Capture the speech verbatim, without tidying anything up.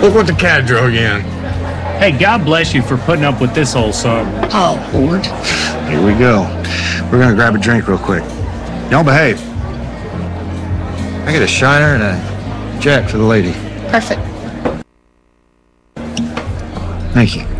Look what the cat drove again. Hey, God bless you for putting up with this old son. Oh, Lord. Here we go. We're gonna grab a drink real quick. Y'all behave. I get a Shiner and a Jack for the lady. Perfect. Thank you.